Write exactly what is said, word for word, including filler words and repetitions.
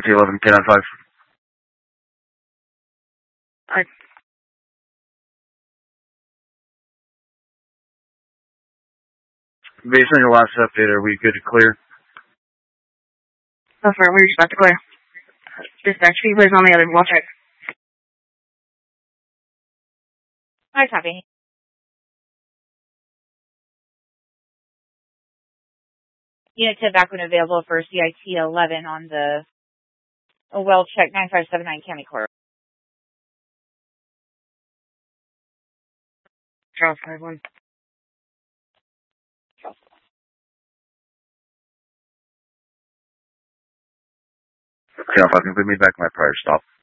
eleven, K nine five. I... Based on your last update, are we good to clear? So far, we're just about to clear. Dispatch people is on the other wall check. I copy. Unit to back when available for C I T eleven on the oh, well check nine five seven nine County Court. Charles five one. K nine five, can you put me back in my prior stop?